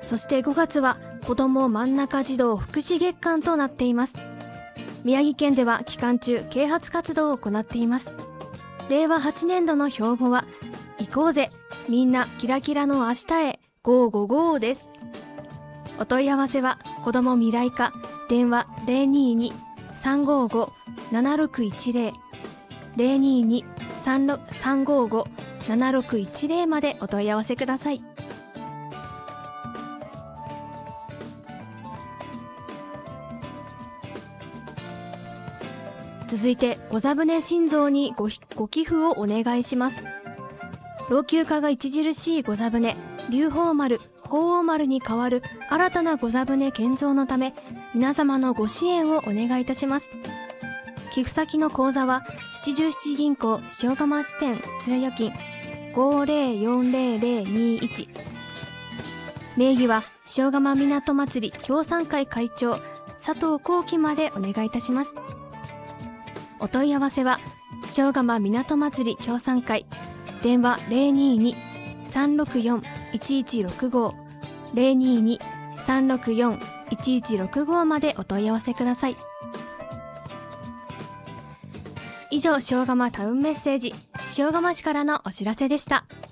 そして5月は子ども真ん中児童福祉月間となっています。宮城県では期間中啓発活動を行っています。令和8年度の標語は行こうぜみんなキラキラの明日へ555です。お問い合わせは子ども未来課電話 022-355-7610 022-355-7610 までお問い合わせください。続いて御座船新造にご寄付をお願いします。老朽化が著しい御座船龍鳳丸鳳凰丸に代わる新たな御座船建造のため、皆様のご支援をお願いいたします。寄付先の口座は七十七銀行塩釜支店通預金50-40021、名義は塩釜港祭り協賛会会長佐藤幸喜までお願いいたします。お問い合わせは塩釜港祭り協賛会電話 022-364-1165 022-364-1165 までお問い合わせください。以上、塩釜タウンメッセージ塩釜市からのお知らせでした。